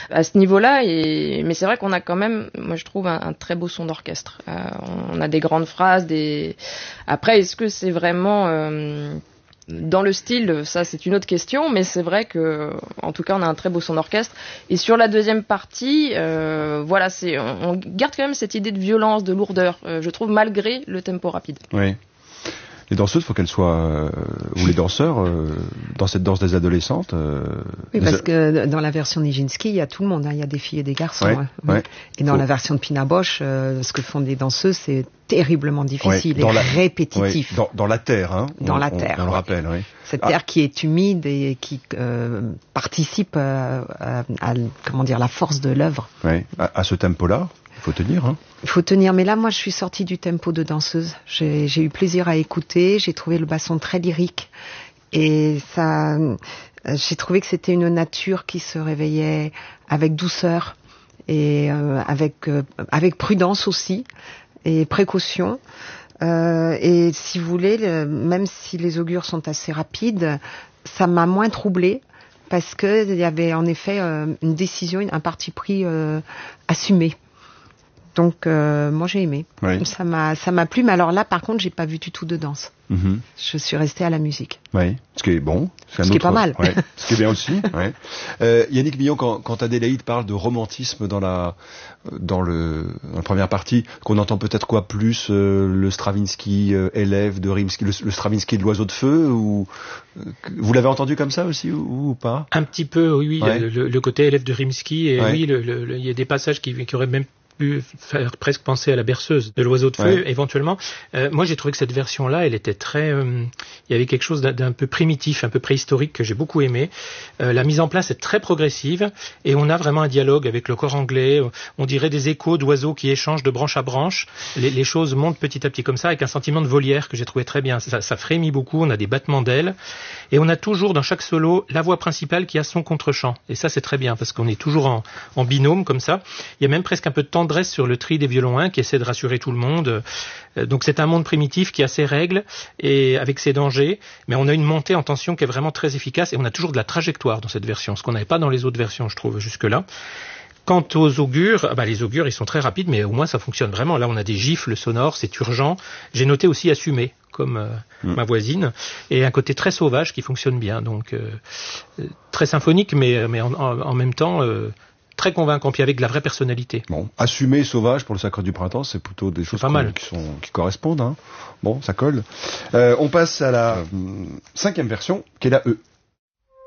à ce niveau-là. Mais c'est vrai qu'on a quand même, moi je trouve, un très beau son d'orchestre. On a des grandes phrases, Après, est-ce que c'est vraiment dans le style, ça c'est une autre question, mais c'est vrai que, en tout cas, on a un très beau son d'orchestre. Et sur la deuxième partie, voilà, on garde quand même cette idée de violence, de lourdeur, je trouve, malgré le tempo rapide. Oui. Les danseuses, faut qu'elles soient, ou les danseurs, dans cette danse des adolescentes. Oui, parce que dans la version Nijinsky, il y a tout le monde, hein, il y a des filles et des garçons. Ouais, hein. ouais. Et dans la version de Pina Bausch, ce que font des danseuses, c'est terriblement difficile et répétitif. Oui, dans la terre, hein. Dans la terre. On le rappelle, oui. Cette terre qui est humide et qui participe à comment dire, la force de l'œuvre. Oui. À ce tempo-là. Il faut tenir, hein. Il faut tenir, mais là, moi, je suis sortie du tempo de danseuse. J'ai eu plaisir à écouter, j'ai trouvé le basson très lyrique, et ça, j'ai trouvé que c'était une nature qui se réveillait avec douceur et avec prudence aussi et précaution. Et si vous voulez, même si les augures sont assez rapides, ça m'a moins troublée. Parce que il y avait en effet une décision, un parti pris assumé. Donc moi j'ai aimé. Oui. Ça m'a plu, mais alors là par contre j'ai pas vu du tout de danse. Mm-hmm. Je suis restée à la musique. Oui, ce qui est bon. Ce qui est pas mal. Ouais. Ce qui est bien aussi. Ouais. Yannick Billon, quand Adélaïde parle de romantisme dans la première partie, qu'on entend peut-être quoi plus le Stravinsky élève de Rimsky, le Stravinsky de l'Oiseau de Feu, ou vous l'avez entendu comme ça aussi ou pas? Un petit peu, oui. Ouais. Le côté élève de Rimsky, et ouais. oui, il y a des passages qui auraient même pu faire presque penser à la berceuse de l'Oiseau de Feu, ouais. éventuellement. Moi, j'ai trouvé que cette version-là, elle était très... il y avait quelque chose d'un peu primitif, un peu préhistorique que j'ai beaucoup aimé. La mise en place est très progressive et on a vraiment un dialogue avec le corps anglais. On dirait des échos d'oiseaux qui échangent de branche à branche. Les choses montent petit à petit comme ça, avec un sentiment de volière que j'ai trouvé très bien. Ça frémit beaucoup, on a des battements d'ailes. Et on a toujours, dans chaque solo, la voix principale qui a son contre-chant. Et ça, c'est très bien, parce qu'on est toujours en binôme, comme ça. Il y a même presque un peu de tendresse sur le tri des violons 1 qui essaie de rassurer tout le monde. Donc c'est un monde primitif qui a ses règles et avec ses dangers, mais on a une montée en tension qui est vraiment très efficace et on a toujours de la trajectoire dans cette version, ce qu'on n'avait pas dans les autres versions, je trouve, jusque-là. Quant aux augures, les augures, ils sont très rapides, mais au moins ça fonctionne vraiment. Là, on a des gifles sonores, c'est urgent. J'ai noté aussi assumé, comme ma voisine, et un côté très sauvage qui fonctionne bien. Donc très symphonique, mais en même temps... très convaincant, puis avec de la vraie personnalité. Bon, assumé sauvage pour le Sacre du Printemps, c'est plutôt des choses qui correspondent. Hein. Bon, ça colle. On passe à la 5e version, qui est la E.